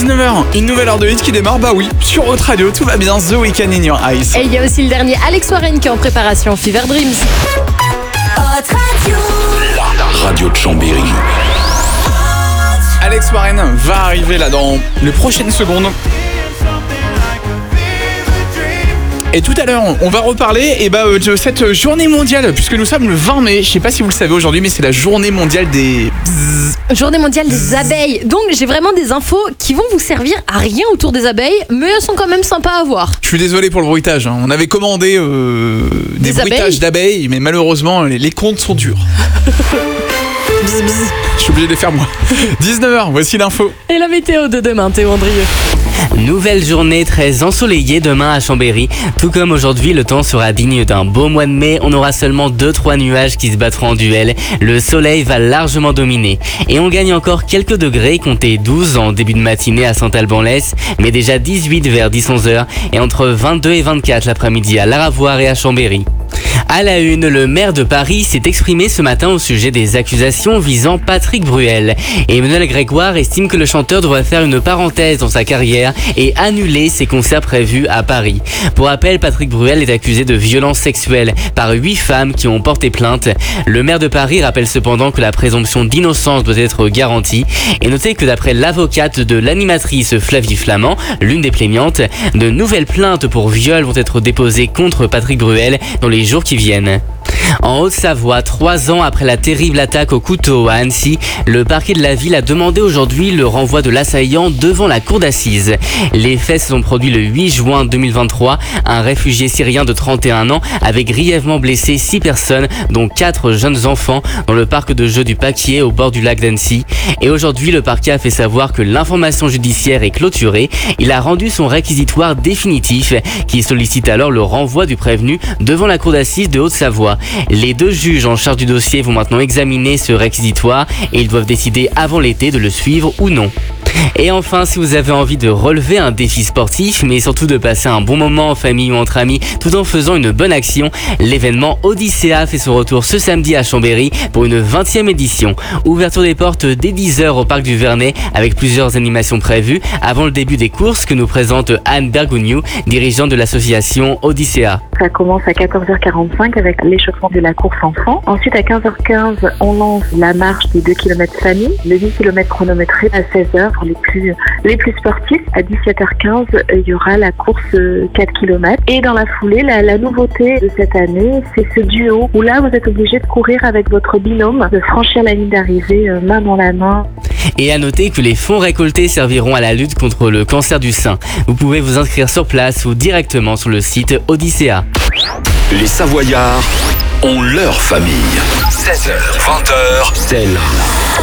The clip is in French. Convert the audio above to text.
19h, une nouvelle heure de hit qui démarre, bah oui, sur votre radio, tout va bien, The Weeknd in Your Eyes. Et il y a aussi le dernier Alex Warren qui est en préparation, Fever Dreams. La radio de Chambéry. Alex Warren va arriver là dans les prochaines secondes. Et tout à l'heure, on va reparler de cette journée mondiale, puisque nous sommes le 20 mai. Je sais pas si vous le savez aujourd'hui, mais c'est la journée mondiale des Journée mondiale des abeilles. Donc j'ai vraiment des infos qui vont vous servir à rien autour des abeilles, mais elles sont quand même sympas à voir. Je suis désolé pour le bruitage. On avait commandé des bruitages d'abeilles, mais malheureusement, les comptes sont durs. Je suis obligé de les faire moi. 19h, voici l'info. Et la météo de demain, Théo Andrieux. Nouvelle journée très ensoleillée demain à Chambéry. Tout comme aujourd'hui, le temps sera digne d'un beau mois de mai. On aura seulement 2-3 nuages qui se battront en duel. Le soleil va largement dominer. Et on gagne encore quelques degrés, comptez 12 en début de matinée à Saint-Alban-l'Est, mais déjà 18 vers 10-11h et entre 22 et 24 l'après-midi à Laravoir et à Chambéry. À la une, le maire de Paris s'est exprimé ce matin au sujet des accusations visant Patrick Bruel. Emmanuel Grégoire estime que le chanteur devrait faire une parenthèse dans sa carrière et annuler ses concerts prévus à Paris. Pour rappel, Patrick Bruel est accusé de violences sexuelles par 8 femmes qui ont porté plainte. Le maire de Paris rappelle cependant que la présomption d'innocence doit être garantie. Et notez que d'après l'avocate de l'animatrice Flavie Flament, l'une des plaignantes, de nouvelles plaintes pour viol vont être déposées contre Patrick Bruel dans les jours qui viennent. En Haute-Savoie, 3 ans après la terrible attaque au couteau à Annecy, le parquet de la ville a demandé aujourd'hui le renvoi de l'assaillant devant la cour d'assises. Les faits se sont produits le 8 juin 2023. Un réfugié syrien de 31 ans avait grièvement blessé 6 personnes, dont 4 jeunes enfants, dans le parc de jeux du Paquier au bord du lac d'Annecy. Et aujourd'hui, le parquet a fait savoir que l'information judiciaire est clôturée. Il a rendu son réquisitoire définitif, qui sollicite alors le renvoi du prévenu devant la cour d'assises de Haute-Savoie. Les 2 juges en charge du dossier vont maintenant examiner ce réquisitoire et ils doivent décider avant l'été de le suivre ou non. Et enfin, si vous avez envie de relever un défi sportif, mais surtout de passer un bon moment en famille ou entre amis, tout en faisant une bonne action, l'événement Odyssea fait son retour ce samedi à Chambéry pour une 20e édition. Ouverture des portes dès 10h au parc du Vernet, avec plusieurs animations prévues, avant le début des courses que nous présente Anne Bergougnou, dirigeante de l'association Odyssea. Ça commence à 14h45 avec l'échauffement de la course enfant. Ensuite, à 15h15, on lance la marche des 2 km famille, le 8 km chronométré à 16h pour les plus sportifs. À 17h15, il y aura la course 4 km. Et dans la foulée, la nouveauté de cette année, c'est ce duo où là, vous êtes obligé de courir avec votre binôme, de franchir la ligne d'arrivée main dans la main. Et à noter que les fonds récoltés serviront à la lutte contre le cancer du sein. Vous pouvez vous inscrire sur place ou directement sur le site Odyssea. Les Savoyards ont leur famille. 16h, 20h, c'est là.